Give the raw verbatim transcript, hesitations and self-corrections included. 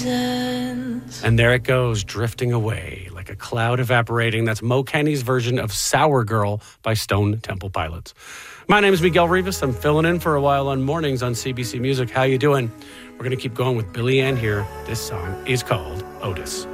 And there it goes, drifting away like a cloud evaporating. That's Mo Kenny's version of Sour Girl by Stone Temple Pilots. My name is Miguel Rivas. I'm filling in for a while on mornings on C B C Music. How you doing? We're going to keep going with Billy Ann here. This song is called Otis.